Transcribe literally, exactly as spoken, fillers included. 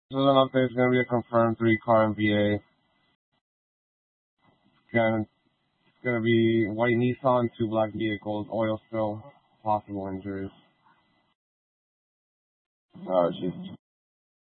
So then update is going to be a confirmed three-car M V A. Gonna, it's going to be white Nissan, two black vehicles, oil spill, possible injuries. Oh, jeez.